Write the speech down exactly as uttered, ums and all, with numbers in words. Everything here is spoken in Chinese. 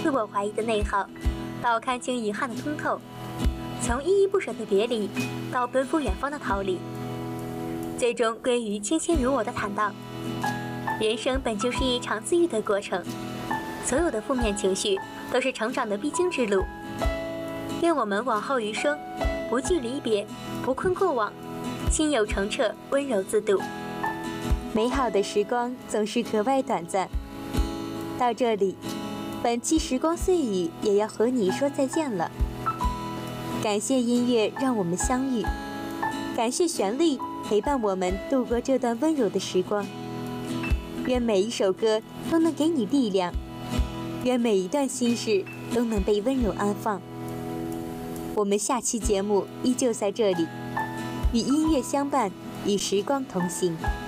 自我怀疑的内耗，到看清遗憾的通透，从依依不舍的别离到奔赴远方的逃离，最终归于清新如我的坦荡。人生本就是一场自愈的过程，所有的负面情绪都是成长的必经之路。愿我们往后余生，不惧离别，不困过往，心有澄澈，温柔自度。美好的时光总是格外短暂。到这里，本期时光碎语也要和你说再见了。感谢音乐让我们相遇，感谢旋律陪伴我们度过这段温柔的时光。愿每一首歌都能给你力量，愿每一段心事都能被温柔安放。我们下期节目依旧在这里，与音乐相伴，与时光同行。